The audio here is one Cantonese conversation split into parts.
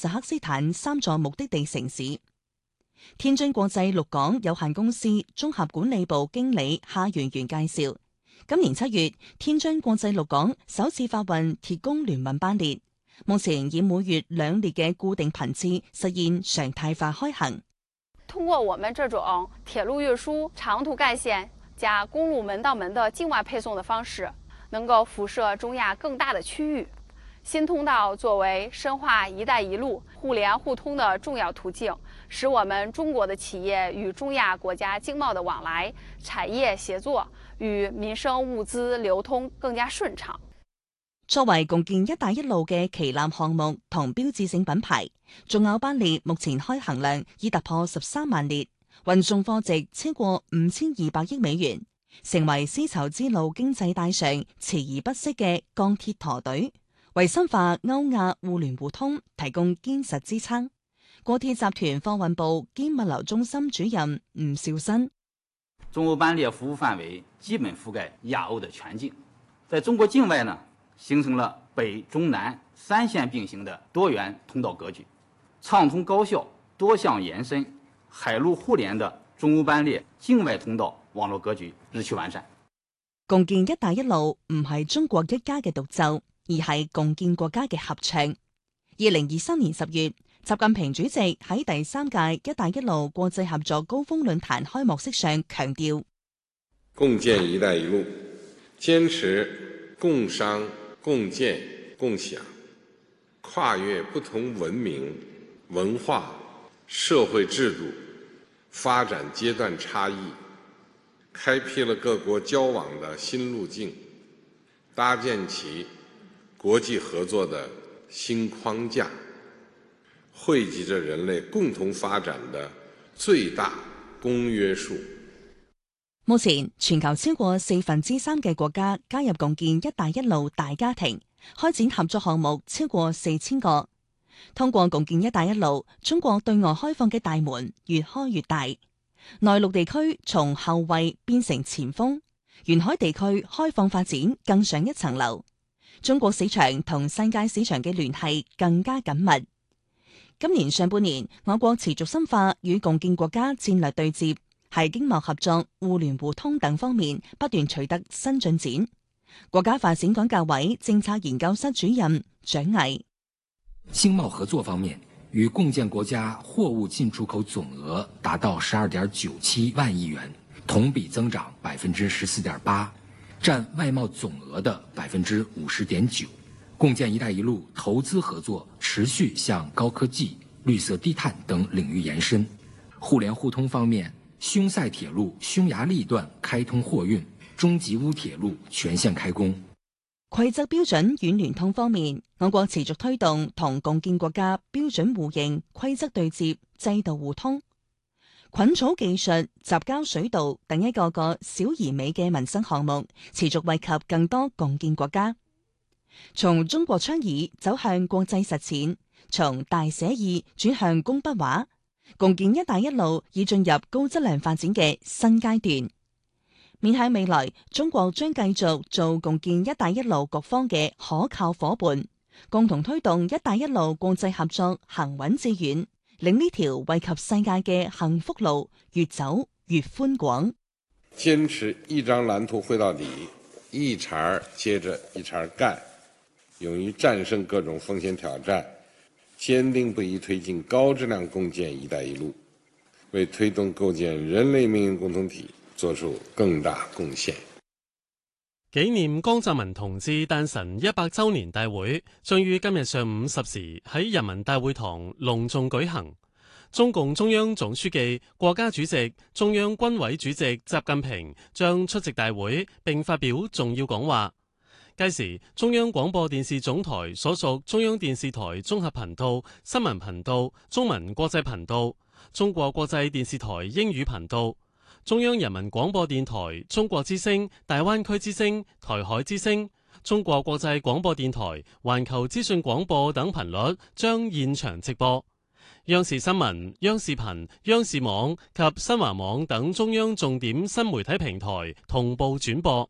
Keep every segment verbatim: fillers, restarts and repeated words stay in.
實克斯坦三座目的地城市。天津國際陸港有限公司綜合管理部經理夏元元介紹，今年七月，天津國際陸港首次發運鐵工聯運班列，目前以每月兩列嘅固定頻次實現常態化開行。 通過我們這種鐵路運輸長途幹線加公路門到門的境外配送的方式，能夠輻射中亞更大的區域。新通道作為深化“一帶一路”互聯互通的重要途徑，使我們中國的企業與中亞國家經貿的往來、產業協作與民生物資流通更加順暢。 作為共建“一帶一路”嘅旗艦項目同標誌性品牌，中亞班列目前開行量已突破十三萬列，運送貨值超過五千二百億美元，成為絲綢之路經濟帶上鍥而不息嘅鋼鐵駝隊，為深化歐亞互聯互通提供堅實支撐。國鐵集團貨運部兼物流中心主任吳兆新： 中歐班列服務範圍基本覆蓋亞歐的全境，在中國境外呢，形成了北中南三線並行的多元通道格局，暢通高效、多項延伸、海陸互聯的中歐班列境外通道網絡格局日趨完善。 共建“一帶一路”唔係中國一家嘅獨奏，而係共建國家嘅合唱。二零二三年十月，習近平主席喺第三屆“一帶一路”國際合作高峰論壇開幕式上強調： 共建“一帶一路”，堅持共商、共建、共享，跨越不同文明、文化、社會制度、發展階段差異，開闢了各國交往的新路徑，搭建起國際合作的新框架，匯集着人類共同發展的最大公約數。 目前，全球超過四分之三嘅國家加入共建“一帶一路”大家庭，開展合作項目超過四千個。通過共建“一帶一路”，中國對外開放嘅大門越開越大。內陸地區從後衛變成前鋒，沿海地區開放發展更上一層樓。中國市場同世界市場嘅聯繫更加緊密。今年上半年，我國持續深化與共建國家戰略對接，喺經貿合作、互聯互通等方面不斷取得新進展。國家發展改革委政策研究室主任蔣毅： 經貿合作方面，與共建國家貨物進出口總額達到十二點九七萬億元，同比增長百分之十四點八，佔外貿總額的百分之五十點九。共建“一帶一路”投資合作持續向高科技、綠色低碳等領域延伸。互聯互通方面，匈塞鐵路匈牙利段開通貨運，中吉烏鐵路全線開工。 規則標準軟聯通方面，我國持續推動同共建國家標準互認、規則對接、制度互通。菌草技術、雜交水稻等一個個小而美嘅民生項目，持續惠及更多共建國家。從中國倡議走向國際實踐，從大寫意轉向工筆畫，共建“一帶一路”已進入高質量發展嘅新階段。面向未來，中國將繼續做共建“一帶一路”各方嘅可靠夥伴，共同推動“一帶一路”國際合作行穩致遠，令呢條惠及世界嘅幸福路越走越寬廣。 堅持一張藍圖繪到底，一茬接着一茬幹，勇於戰勝各種風險挑戰，堅定不移推進高質量共建“一帶一路”，為推動構建人類命運共同體作出更大貢獻。 紀念江澤民同志誕辰一百周年大會將於今日上午十時喺人民大會堂隆重舉行。中共中央總書記、國家主席、中央軍委主席習近平將出席大會並發表重要講話。屆時，中央廣播電視總台所屬中央電視台綜合頻道、新聞頻道、中文國際頻道、中國國際電視台英語頻道、中央人民廣播電台、中國之聲、大灣區之聲、台海之聲、中國國際廣播電台、環球資訊廣播等頻率將現場直播。央視新聞、央視頻、央視網及新華網等中央重點新媒體平台同步轉播。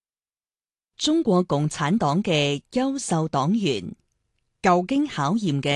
中國共產黨嘅優秀黨員，久經考驗嘅